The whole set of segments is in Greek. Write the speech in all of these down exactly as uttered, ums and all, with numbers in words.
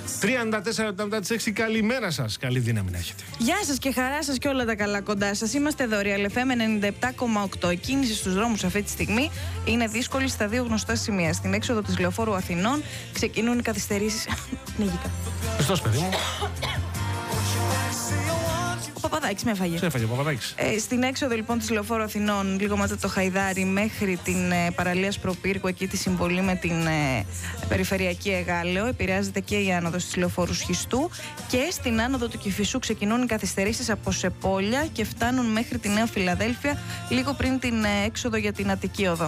τριάντα τέσσερα λεπτά μετά τις έξι. Καλημέρα σας. Καλή δύναμη να έχετε. Γεια σας και χαρά σας και όλα τα καλά κοντά σας. Είμαστε εδώ, Real εφ εμ ενενήντα επτά κόμμα οκτώ. Η κίνηση στους δρόμους αυτή τη στιγμή είναι δύσκολη στα δύο γνωστά σημεία. Στην έξοδο της Λεωφόρου Αθηνών ξεκινούν οι καθυστερήσεις. Πνιγικά. Χριστός, παιδί μου. Ο Παπαδάκης με έφαγε. Σε έφαγε ο Παπαδάκης. Ε, στην έξοδο λοιπόν της Λεωφόρου Αθηνών, λίγο μετά το Χαϊδάρι, μέχρι την ε, παραλία Σπροπύργου, εκεί τη συμβολή με την ε, περιφερειακή Εγάλεο, επηρεάζεται και η άνοδος της Λεωφόρου Σχιστού. Και στην άνοδο του Κηφισού ξεκινούν οι καθυστερήσεις από Σεπόλια και φτάνουν μέχρι τη Νέα Φιλαδέλφια, λίγο πριν την ε, έξοδο για την Αττική Οδό.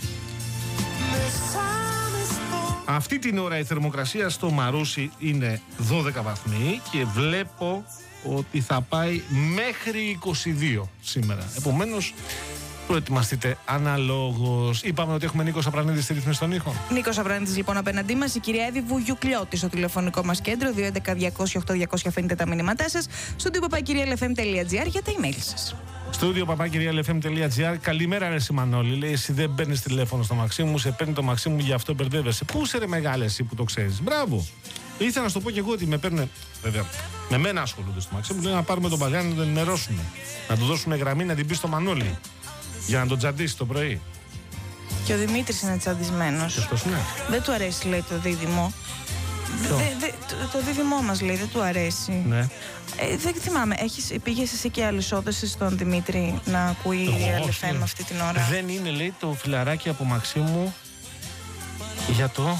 Αυτή την ώρα η θερμοκρασία στο Μαρούσι είναι δώδεκα βαθμοί και βλέπω ότι θα πάει μέχρι είκοσι δύο σήμερα. Επομένως, προετοιμαστείτε αναλόγως. Είπαμε ότι έχουμε Νίκο Σαπρανίδη στη ρύθμιση των ήχων. Νίκο Σαπρανίδη λοιπόν απέναντί μας, η κυρία Εύη Βουγιουκλιώτη στο τηλεφωνικό μας κέντρο δύο έντεκα διακόσια οκτώ διακόσια. Αφήνετε τα μηνύματά σας στο τύπο παπάκυριαλεφm τελεία τζι άρ για τα email σας. Στούντιο παπάκυριαλεφm τελεία τζι άρ. Καλημέρα, ρε Σιμανόλη. Λέει: εσύ δεν παίρνει τηλέφωνο στο Μαξίμου, σε παίρνει το Μαξίμου, γι' αυτό μπερδεύεσαι. Πού είσαι, ρε μεγάλε, εσύ που το ξέρεις. Μπράβο. Ήθελα να σου το πω και εγώ ότι με παίρνει. Βέβαια, με μένα ασχολούνται στο Μαξίμου. Λέει να πάρουμε τον Παγάνη να τον ενημερώσουμε. Να του δώσουμε γραμμή να την πει στο Μανόλι. Για να τον τσαντίσει το πρωί. Και ο Δημήτρης είναι τσαντισμένος. Ναι. Δεν του αρέσει, λέει, το δίδυμο. Δε, δε, το, το δίδυμό μας, λέει, δεν του αρέσει. Ναι. Ε, δεν θυμάμαι, έχεις, πήγες εσύ και αλυσόδεσαι στον Δημήτρη να ακούει Real εφ εμ αυτή την ώρα? Δεν είναι, λέει, το φιλαράκι από Μαξίμου για το...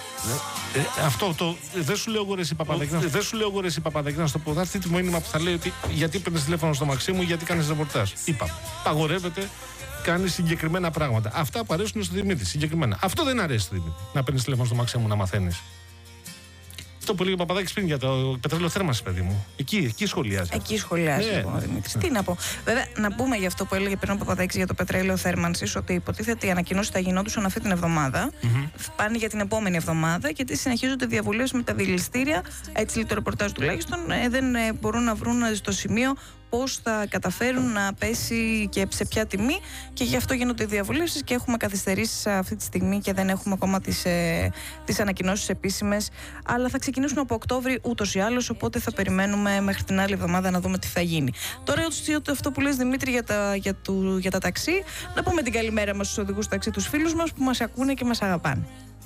Ε, αυτό το. Δεν σου λέω εγώ ρε εσύ Παπαδάκη, δεν σου λέω εγώ ρε εσύ Παπαδάκη να στο πω. Θα έρθει το μήνυμα που θα λέει ότι γιατί παίρνει τηλέφωνο στο Μαξίμου, γιατί κάνει ρεπορτάζ. Είπα. Παγορεύεται, κάνει συγκεκριμένα πράγματα. Αυτά που αρέσουν στο Δημήτρη. Συγκεκριμένα. Αυτό δεν αρέσει στο Δημήτρη. Να παίρνει τηλέφωνο στο Μαξίμου να μαθαίνει. Αυτό που έλεγε ο Παπαδάκης πριν για το πετρέλαιο θέρμανσης, παιδί μου. Εκεί, εκεί σχολιάζει. Εκεί σχολιάζει ναι, λοιπόν, ο Δημήτρης. Τι να πω. Βέβαια, να πούμε για αυτό που έλεγε πριν ο Παπαδάκης για το πετρέλαιο θέρμανσης, ότι υποτίθεται οι ανακοινώσεις θα γινόντουσαν αυτή την εβδομάδα. Mm-hmm. Πάνε για την επόμενη εβδομάδα, γιατί συνεχίζονται διαβουλεύσεις με τα δηληστήρια. Έτσι λέει το ρεπορτάζ τουλάχιστον. Ε, δεν ε, μπορούν να βρουν στο σημείο πώς θα καταφέρουν να πέσει και σε ποια τιμή, και γι' αυτό γίνονται οι διαβουλεύσεις και έχουμε καθυστερήσεις αυτή τη στιγμή και δεν έχουμε ακόμα τις, ε, τις ανακοινώσεις επίσημες, αλλά θα ξεκινήσουν από Οκτώβρη ούτως ή άλλως, οπότε θα περιμένουμε μέχρι την άλλη εβδομάδα να δούμε τι θα γίνει. Τώρα αυτό που λες, Δημήτρη, για τα, για, του, για τα ταξί, να πούμε την καλημέρα μας στους οδηγούς ταξί, τους φίλους μας που μας ακούνε και μας αγαπάνε.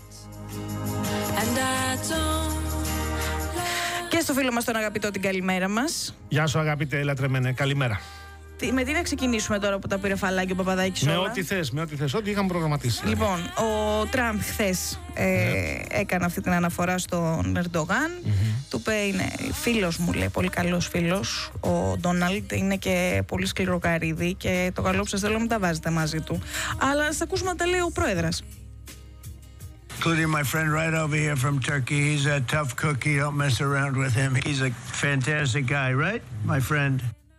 Και στο φίλο μας τον αγαπητό την καλημέρα μας. Γεια σου αγαπητέ λατρεμένε, καλημέρα. Τι, με τι να ξεκινήσουμε τώρα που τα πήρε φαλάκι ο Παπαδάκης όλα? Με ό,τι θες, με ό,τι θες, ό,τι είχαμε προγραμματίσει. Λοιπόν, ο Τραμπ χθες ε, yeah. έκανε αυτή την αναφορά στον Ερντογάν. Mm-hmm. Του είπε, είναι φίλος μου, λέει, πολύ καλός φίλος. Ο Ντόναλντ είναι και πολύ σκληροκαρίδι και το καλό που σας θέλω μην τα βάζετε μαζί του. Αλλά ας ακούσουμε να τα λέει ο πρόεδρας. Including my friend right over here from Turkey. He's a tough cookie. Don't mess around with him. He's a fantastic guy, right, my friend?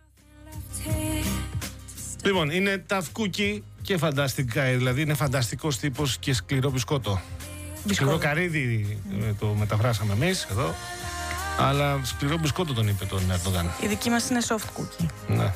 Λοιπόν, είναι tough cookie και fantastic guy. Δηλαδή είναι φανταστικός τύπος και σκληρό μπισκότο. Σκληρό καρύδι mm. το μεταφράσαμε εμείς εδώ. Αλλά σκληρό μπισκότο τον είπε τον Ερντογάν. Η δική μας είναι soft cookie. Ναι.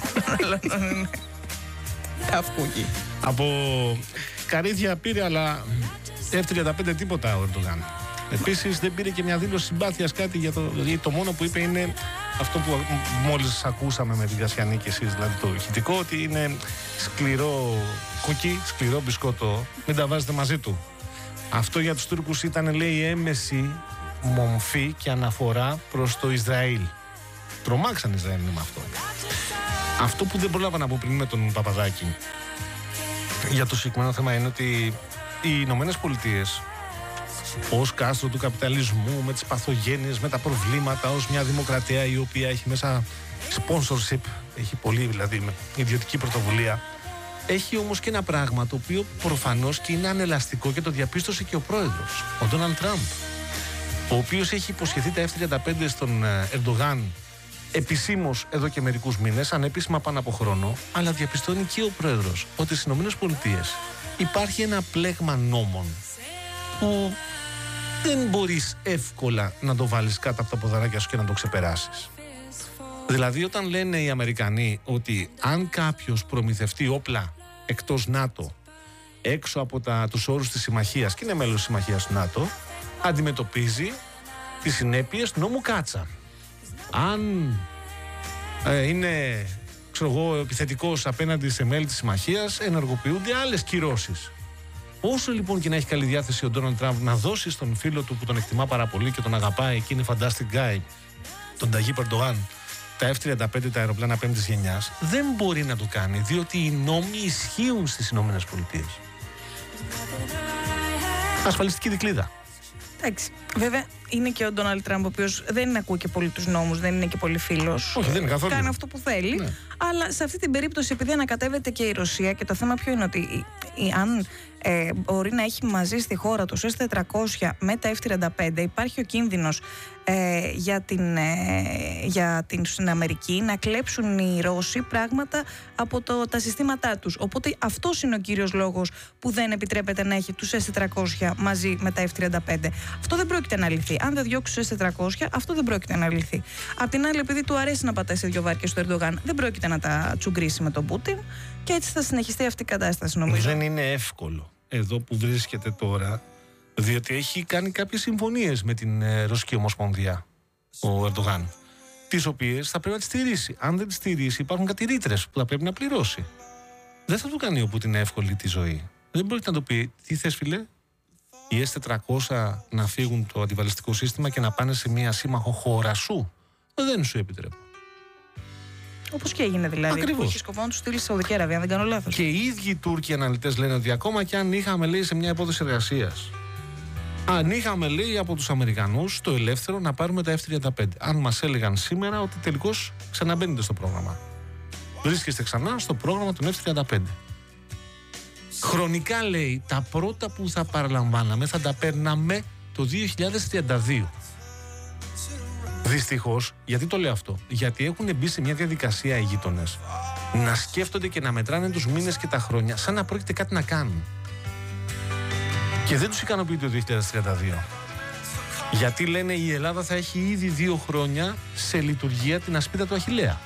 Tough cookie. Από καρύδια πήρε, αλλά εφ τριάντα πέντε τίποτα ο Ερντογάν. Επίσης δεν πήρε και μια δήλωση συμπάθειας, κάτι για το. Δηλαδή το μόνο που είπε είναι αυτό που μόλις ακούσαμε με την Κασιανή και εσείς, δηλαδή το ηχητικό, ότι είναι σκληρό κούκι, σκληρό μπισκότο, μην τα βάζετε μαζί του. Αυτό για τους Τούρκους ήταν, λέει, έμεση μομφή και αναφορά προς το Ισραήλ. Τρομάξαν οι Ισραήλ με αυτό. Αυτό που δεν πρόλαβα να πω πριν με τον Παπαδάκη για το συγκεκριμένο θέμα είναι ότι οι Ηνωμένες Πολιτείες ως κάστρο του καπιταλισμού, με τις παθογένειες, με τα προβλήματα, ως μια δημοκρατία η οποία έχει μέσα sponsorship, έχει πολύ δηλαδή με ιδιωτική πρωτοβουλία, έχει όμως και ένα πράγμα το οποίο προφανώς και είναι ανελαστικό και το διαπίστωσε και ο πρόεδρος, ο Ντόναλντ Τραμπ, ο οποίος έχει υποσχεθεί τα εφ τριάντα πέντε στον Ερντογάν επισήμως εδώ και μερικούς μήνες, ανεπίσημα πάνω από χρόνο, αλλά διαπιστώνει και ο πρόεδρος ότι στις ΗΠΑ υπάρχει ένα πλέγμα νόμων που δεν μπορείς εύκολα να το βάλεις κάτω από τα ποδαράκια σου και να το ξεπεράσεις. Δηλαδή όταν λένε οι Αμερικανοί ότι αν κάποιος προμηθευτεί όπλα εκτός ΝΑΤΟ, έξω από τα, τους όρους της συμμαχίας και είναι μέλος της συμμαχίας του ΝΑΤΟ, αντιμετωπίζει τις συνέπειες του νόμου Κάτσα. Αν ε, είναι, ξέρω εγώ, επιθετικός απέναντι σε μέλη της συμμαχίας, ενεργοποιούνται άλλες κυρώσεις. Όσο λοιπόν και να έχει καλή διάθεση ο Ντόναλντ Τραμπ να δώσει στον φίλο του που τον εκτιμά πάρα πολύ και τον αγαπάει και είναι fantastic guy, τον Ταγί Ερντογάν, τα εφ τριάντα πέντε, τα αεροπλάνα πέμπτης γενιάς, δεν μπορεί να το κάνει, διότι οι νόμοι ισχύουν στις Ηνωμένες Πολιτείες. Ασφαλιστική δικλείδα. Εντάξει. Βέβαια, είναι και ο Ντόναλντ Τραμπ, ο οποίος δεν ακούει και πολύ τους νόμους, δεν είναι και πολύ φίλος. Όχι, δεν είναι καθόλου. Κάνει αυτό που θέλει. Ναι. Αλλά σε αυτή την περίπτωση, επειδή ανακατεύεται και η Ρωσία, και το θέμα ποιο είναι ότι η, η, αν ε, μπορεί να έχει μαζί στη χώρα του ες τετρακόσια με τα εφ τριάντα πέντε, υπάρχει ο κίνδυνος ε, για, την, ε, για την στην Αμερική να κλέψουν οι Ρώσοι πράγματα από το, τα συστήματά τους. Οπότε αυτός είναι ο κύριος λόγος που δεν επιτρέπεται να έχει τους ες τετρακόσια μαζί με τα εφ τριάντα πέντε. Αυτό δεν πρόκειται να λυθεί. Αν δεν διώξει τους ες τετρακόσια, αυτό δεν πρόκειται να λυθεί. Απ' την άλλη, επειδή του αρέσει να πατάει σε δύο βάρκες του Ερντογάν, δεν πρόκειται να τα τσουγκρίσει με τον Πούτιν και έτσι θα συνεχιστεί αυτή η κατάσταση, νομίζω. Δεν είναι εύκολο εδώ που βρίσκεται τώρα, διότι έχει κάνει κάποιες συμφωνίες με την ε, Ρωσική Ομοσπονδία ο Ερντογάν, τις οποίες θα πρέπει να τις στηρίσει. Αν δεν τις στηρίσει, υπάρχουν κάτι ρήτρες που θα πρέπει να πληρώσει. Δεν θα του κάνει ο Πούτιν εύκολη τη ζωή. Δεν μπορεί να του πει, τι θες φίλε, οι ες τετρακόσια να φύγουν το αντιβαλιστικό σύστημα και να πάνε σε μια σύμμαχο χώρα σου. Δεν σου επιτρέπω. Όπως και έγινε δηλαδή. Ακριβώς. Που είχε σκοπό να του στείλει στη Σαουδική Αραβία, αν δεν κάνω λάθος. Και οι ίδιοι οι Τούρκοι αναλυτές λένε ότι ακόμα και αν είχαμε, λέει, σε μια υπόθεση εργασίας, αν είχαμε, λέει, από τους Αμερικανούς το ελεύθερο να πάρουμε τα εφ τριάντα πέντε, αν μας έλεγαν σήμερα ότι τελικώς ξαναμπαίνετε στο πρόγραμμα, βρίσκεστε ξανά στο πρόγραμμα των εφ τριάντα πέντε. Χρονικά, λέει, τα πρώτα που θα παραλαμβάναμε θα τα παίρναμε το δύο χιλιάδες τριάντα δύο. Δυστυχώς, γιατί το λέω αυτό? Γιατί έχουν μπει σε μια διαδικασία οι γείτονες να σκέφτονται και να μετράνε τους μήνες και τα χρόνια σαν να πρόκειται κάτι να κάνουν. Και δεν τους ικανοποιεί το δύο χιλιάδες τριάντα δύο. Γιατί λένε η Ελλάδα θα έχει ήδη δύο χρόνια σε λειτουργία την ασπίδα του Αχιλλέα.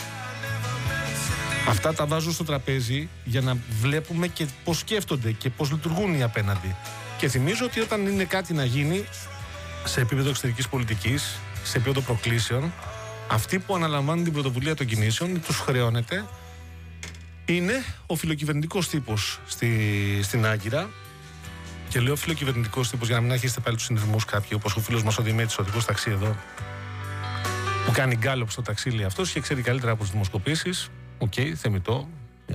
Αυτά τα βάζω στο τραπέζι για να βλέπουμε και πώς σκέφτονται και πώς λειτουργούν οι απέναντι. Και θυμίζω ότι όταν είναι κάτι να γίνει σε επίπεδο εξωτερικής πολιτικής, σε επίπεδο προκλήσεων, αυτοί που αναλαμβάνουν την πρωτοβουλία των κινήσεων, τους χρεώνεται, είναι ο φιλοκυβερνητικός τύπος στη, στην Άγκυρα. Και λέω φιλοκυβερνητικός τύπος για να μην αρχίσετε πάλι τους συνειρμούς κάποιοι, όπως ο φίλος μας ο Δημήτρης, ο οδηγός ταξί εδώ, που κάνει γκάλωπ στο ταξί, λέει αυτός, και ξέρει καλύτερα από τις δημοσκοπήσεις. Οκ, okay, θεμιτό.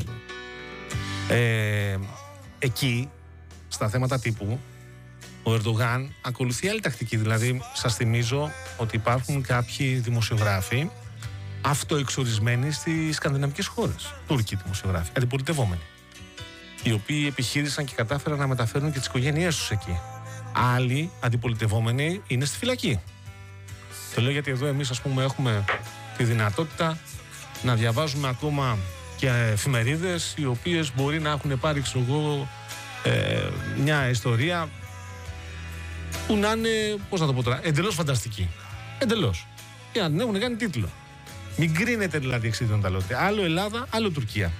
Ε, εκεί, στα θέματα τύπου, ο Ερντογάν ακολουθεί άλλη τακτική. Δηλαδή, σας θυμίζω ότι υπάρχουν κάποιοι δημοσιογράφοι αυτοεξορισμένοι στις σκανδιναβικές χώρες. Τούρκοι δημοσιογράφοι, αντιπολιτευόμενοι, οι οποίοι επιχείρησαν και κατάφεραν να μεταφέρουν και τις οικογένειές τους εκεί. Άλλοι αντιπολιτευόμενοι είναι στη φυλακή. Το λέω γιατί εδώ εμείς, ας πούμε, έχουμε τη δυνατότητα να διαβάζουμε ακόμα και εφημερίδες οι οποίες μπορεί να έχουν πάρει, ξέρω εγώ, ε, μια ιστορία που να είναι, πώς να το πω τώρα, εντελώς φανταστική. Εντελώς. Και να την έχουν κάνει τίτλο. Μην κρίνετε δηλαδή εξίδων τα λόγια. Άλλο Ελλάδα, άλλο Τουρκία.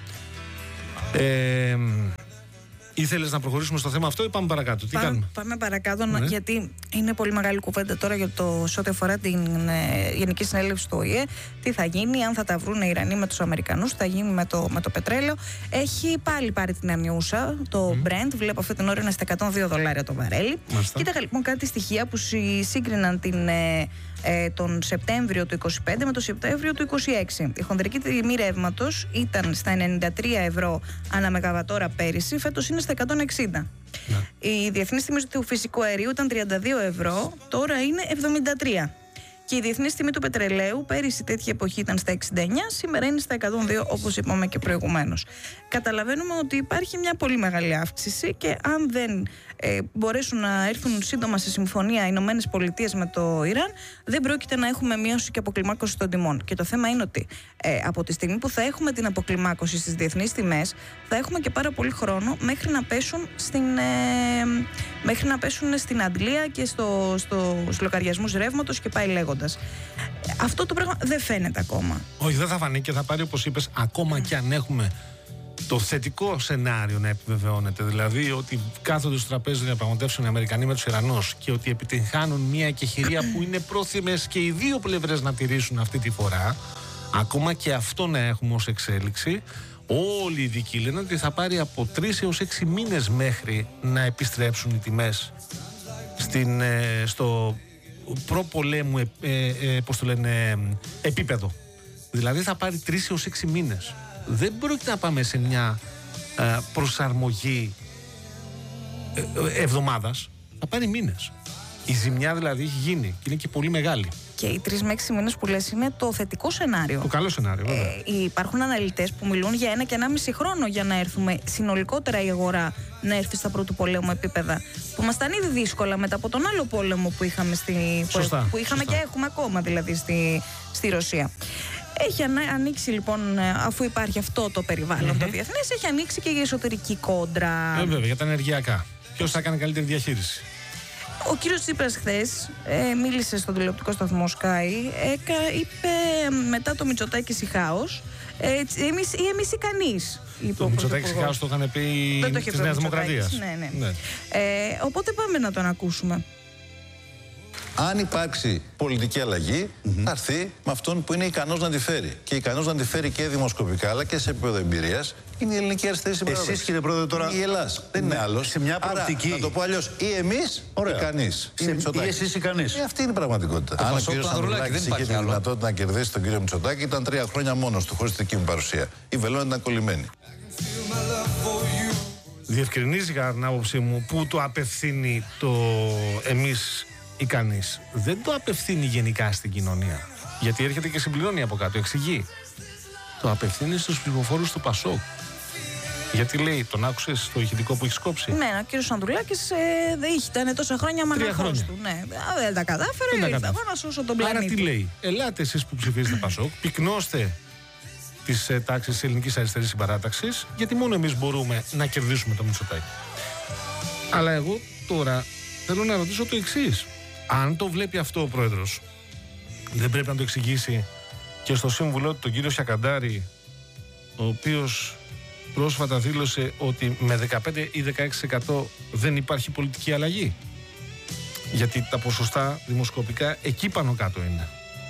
Ε, ήθελες να προχωρήσουμε στο θέμα αυτό ή πάμε παρακάτω? Τι Πά, κάνουμε? Πάμε παρακάτω, ναι. Γιατί είναι πολύ μεγάλη κουβέντα τώρα για το, σε ό,τι αφορά την ε, Γενική Συνέλευση του Ο Η Ε. Τι θα γίνει, αν θα τα βρουν οι Ιρανοί με τους Αμερικανούς, τι θα γίνει με το, με το πετρέλαιο. Έχει πάλι πάρει την ανιούσα το mm. Brent, βλέπω αυτή την ώρα είναι στα εκατόν δύο δολάρια το βαρέλι. Κοίταγα λοιπόν κάτι στοιχεία που σύγκριναν την, ε, ε, τον Σεπτέμβριο του είκοσι πέντε με τον Σεπτέμβριο του είκοσι έξι. Η χονδρική τιμή ρεύματος ήταν στα ενενήντα τρία ευρώ ανά μεγαβατόρα πέρυσι, φέτος είναι στα εκατόν εξήντα. Ναι. Η διεθνής τιμή του φυσικού αερίου ήταν τριάντα δύο ευρώ, τώρα είναι εβδομήντα τρία. Και η διεθνής τιμή του πετρελαίου πέρυσι τέτοια εποχή ήταν στα εξήντα εννιά, σήμερα είναι στα εκατόν δύο, όπως είπαμε και προηγουμένως. Καταλαβαίνουμε ότι υπάρχει μια πολύ μεγάλη αύξηση και αν δεν ε, μπορέσουν να έρθουν σύντομα σε συμφωνία οι Ηνωμένες Πολιτείες με το Ιράν, δεν πρόκειται να έχουμε μείωση και αποκλιμάκωση των τιμών. Και το θέμα είναι ότι ε, από τη στιγμή που θα έχουμε την αποκλιμάκωση στις διεθνείς τιμές, θα έχουμε και πάρα πολύ χρόνο μέχρι να πέσουν στην, ε, μέχρι να πέσουν στην αντλία και στο, στο, στους λογαριασμούς ρεύματος και πάει λέγοντας. Αυτό το πράγμα δεν φαίνεται ακόμα. Όχι, δεν θα φανεί και θα πάρει, όπως είπες, ακόμα και αν έχουμε το θετικό σενάριο να επιβεβαιώνεται, δηλαδή ότι κάθονται στο τραπέζι να διαπραγματεύσουν οι Αμερικανοί με τους Ιρανούς και ότι επιτυγχάνουν μια εκεχηρία που είναι πρόθυμες και οι δύο πλευρές να τηρήσουν αυτή τη φορά, ακόμα και αυτό να έχουμε ως εξέλιξη, όλοι οι ειδικοί λένε ότι θα πάρει από τρεις έως έξι μήνες μέχρι να επιστρέψουν οι τιμές στην, στο προπολέμου ε, ε, πώς το λένε, επίπεδο. Δηλαδή θα πάρει τρεις έως έξι μήνες. Δεν πρόκειται να πάμε σε μια ε, προσαρμογή ε, ε, εβδομάδας. Θα πάρει μήνες. Η ζημιά δηλαδή έχει γίνει και είναι και πολύ μεγάλη. Και οι τρεις με έξι μήνες που λες είναι το θετικό σενάριο. Το καλό σενάριο, βέβαια. Ε, υπάρχουν αναλυτές που μιλούν για ένα και ένα μισή χρόνο για να έρθουμε συνολικότερα η αγορά να έρθει στα πρώτου πολέμου επίπεδα. Που μας ήταν ήδη δύσκολα μετά από τον άλλο πόλεμο που είχαμε, στη, σωστά, που είχαμε σωστά. και έχουμε ακόμα δηλαδή στη, στη Ρωσία. Έχει ανοίξει λοιπόν, αφού υπάρχει αυτό το περιβάλλον mm-hmm. το διεθνές, έχει ανοίξει και η εσωτερική κόντρα. Ε, βέβαια, για τα ενεργειακά. Ποιος θα κάνει καλύτερη διαχείριση? Ο κύριος Τσίπρας χθες ε, μίλησε στον τηλεοπτικό σταθμό Sky, ε, είπε μετά το Μητσοτάκη Σιχάος, ε, εμείς ή εμείς ή κανείς. Το Μητσοτάκη Σιχάος το είχαν πει της Νέας Δημοκρατίας. Ναι, ναι. ναι. Ε, οπότε πάμε να τον ακούσουμε. Αν υπάρξει πολιτική αλλαγή, mm-hmm. θα έρθει με αυτόν που είναι ικανός να τη φέρει. Και ικανός να τη φέρει και δημοσκοπικά, αλλά και σε επίπεδο εμπειρίας, είναι η ελληνική αριστερή συμπαράταξη. Εσείς, κύριε Πρόεδρε, τώρα. Η Ελλάς. Δεν είναι άλλος. Σε μια προοπτική. Άρα, να το πω αλλιώς, ή εμείς ή κανείς. Ή εσείς ή κανείς. Ε, αυτή είναι η πραγματικότητα. Αν ο κύριος Ανδρουλάκης είχε τη δυνατότητα να κερδίσει τον κύριο Μητσοτάκη, ήταν τρία χρόνια μόνος του, χωρίς τη δική μου παρουσία. Η βελόνα ήταν κολλημένη. Διευκρινίζει κατά την άποψή μου που το απευθύνει το εμείς ή κανείς. Δεν το απευθύνει γενικά στην κοινωνία. Γιατί έρχεται και συμπληρώνει από κάτω, εξηγεί. Το απευθύνει στους ψηφοφόρους του Πασόκ. Γιατί λέει, τον άκουσες το ηχητικό που έχει κόψει? Ναι, ο κύριος Ανδρουλάκης ε, ήταν τόσα χρόνια μοναχός του. Ναι, δεν τα κατάφερε, ήρθα εγώ να σώσω τον πλανήτη. Άρα τι λέει? Ελάτε εσείς που ψηφίζετε Πασόκ, πυκνώστε τις ε, τάξεις της ελληνικής αριστερής συμπαράταξης, γιατί μόνο εμείς μπορούμε να κερδίσουμε το Μητσοτάκη. Αλλά εγώ τώρα θέλω να ρωτήσω το εξής. Αν το βλέπει αυτό ο πρόεδρος, δεν πρέπει να το εξηγήσει και στο σύμβουλό του, τον κύριο Σιακαντάρη, ο οποίος πρόσφατα δήλωσε ότι με δεκαπέντε ή δεκαέξι τοις εκατό δεν υπάρχει πολιτική αλλαγή? Γιατί τα ποσοστά δημοσκοπικά εκεί πάνω κάτω είναι.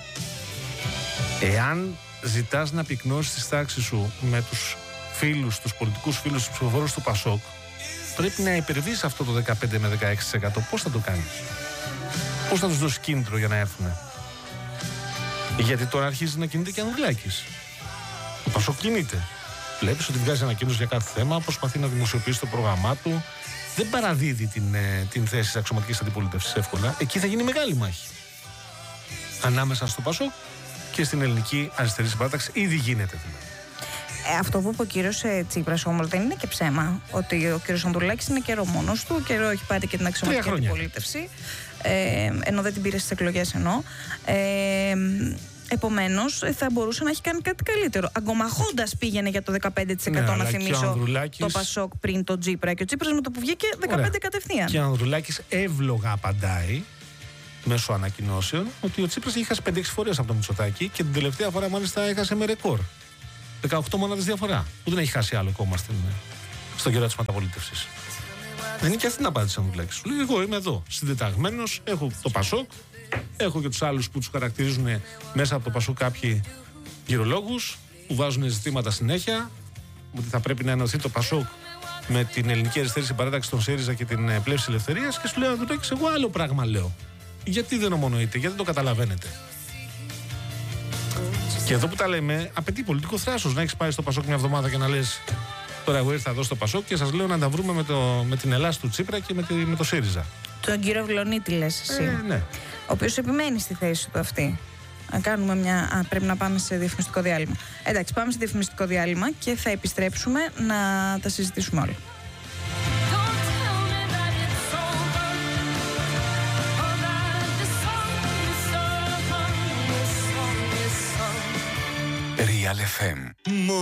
Εάν ζητάς να πυκνώσεις τις τάξεις σου με τους φίλους, τους πολιτικούς φίλους, τους ψηφοφόρους του Πασόκ, πρέπει να υπερβείς αυτό το δεκαπέντε με δεκαέξι τοις εκατό. Πώς θα το κάνεις? Πώς θα τους δώσεις κίνητρο για να έρθουν? Γιατί τώρα αρχίζει να κινείται και Ανδρουλάκης. Το Πασόκ κινείται. Βλέπεις ότι βγάζει ανακοίνωση για κάθε θέμα, προσπαθεί να δημοσιοποιήσει το πρόγραμμά του. Δεν παραδίδει την, την θέση της αξιωματικής αντιπολίτευσης εύκολα. Εκεί θα γίνει μεγάλη μάχη. Ανάμεσα στο Πασόκ και στην ελληνική αριστερή συμπαράταξη. Ήδη γίνεται δηλαδή. Ε, αυτό που είπε ο κύριος ε, Τσίπρας όμως δεν είναι και ψέμα. Ότι ο κύριος Ανδρουλάκης είναι καιρό μόνος του, καιρό έχει πάρει και την αξιωματική αντιπολίτευση. Ε, ενώ δεν την πήρε στις εκλογές εννοώ. Ε, Επομένως, θα μπορούσε να έχει κάνει κάτι καλύτερο. Αγκομαχώντας πήγαινε για το δεκαπέντε τοις εκατό, ναι, να θυμίσω Ανδρουλάκης... το Πασόκ πριν το Τσίπρα. Και ο Τσίπρας με το που βγήκε δεκαπέντε τοις εκατό κατευθείαν. Και ο Ανδρουλάκης εύλογα απαντάει μέσω ανακοινώσεων ότι ο Τσίπρας είχε χάσει πέντε έξι φορές από το Μητσοτάκη και την τελευταία φορά μάλιστα έχασε με ρεκόρ. δεκαοκτώ μονάδες διαφορά. Που δεν έχει χάσει άλλο κόμμα στην, στον καιρό της μεταπολίτευσης. Δεν είναι και αυτή την απάντηση ο Ανδρουλάκης. Σου λέει: εγώ είμαι εδώ, συντεταγμένος, έχω το Πασόκ. Έχω και τους άλλους που τους χαρακτηρίζουν μέσα από το Πασόκ κάποιοι γυρολόγους που βάζουν ζητήματα συνέχεια ότι θα πρέπει να ενωθεί το Πασόκ με την ελληνική αριστερή συμπαράταξη των ΣΥΡΙΖΑ και την Πλεύση Ελευθερίας και σου λέω Ανδρουλάκης, εγώ άλλο πράγμα λέω. Γιατί δεν ομονοείτε, γιατί δεν το καταλαβαίνετε? Και εδώ που τα λέμε, απαιτεί πολιτικό θράσος να έχεις πάει στο Πασόκ μια εβδομάδα και να λες τώρα εγώ ήρθα εδώ στο Πασόκ και σας λέω να τα βρούμε με, το, με την Ελλάδα του Τσίπρα και με, τη, με το ΣΥΡΙΖΑ. Τον κύριο Βλονίτη λες εσύ. Ε, ναι. Ο οποίος επιμένει στη θέση του αυτή. Να κάνουμε μια... Α, πρέπει να πάμε σε διαφημιστικό διάλειμμα. Εντάξει, πάμε σε διαφημιστικό διάλειμμα και θα επιστρέψουμε να τα συζητήσουμε όλα. Real εφ εμ.